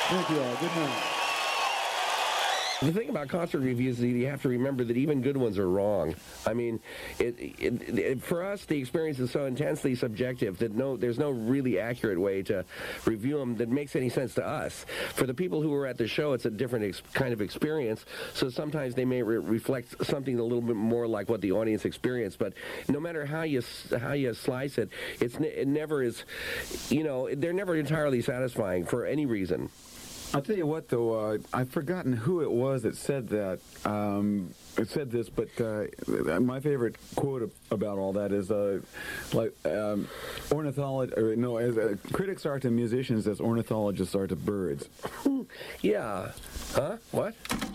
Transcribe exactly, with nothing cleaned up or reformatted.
Thank you all. Good night. The thing about concert reviews is you have to remember that even good ones are wrong. I mean, it, it, it, for us, the experience is so intensely subjective that no, there's no really accurate way to review them that makes any sense to us. For the people who were at the show, it's a different ex- kind of experience, so sometimes they may re- reflect something a little bit more like what the audience experienced. But no matter how you how you slice it, it's it never is, you know, they're never entirely satisfying for any reason. I'll tell you what, though, uh, I've forgotten who it was that said that. Um, it said this, but uh, my favorite quote about all that is, uh, like, um, ornithology, or no, as uh, critics are to musicians as ornithologists are to birds. Yeah. Huh? What?